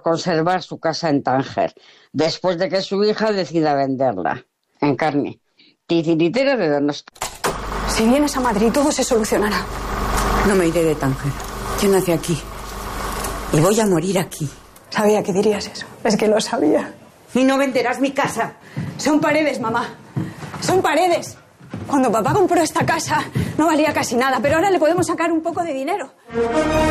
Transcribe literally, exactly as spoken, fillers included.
conservar su casa en Tánger, después de que su hija decida venderla. Encarni, titiritera de Donosti. Si vienes a Madrid, todo se solucionará. No me iré de Tánger. Yo nací aquí. Y voy a morir aquí. Sabía que dirías eso. Es que lo sabía. Y no venderás mi casa. Son paredes, mamá. Son paredes. Cuando papá compró esta casa, no valía casi nada, pero ahora le podemos sacar un poco de dinero.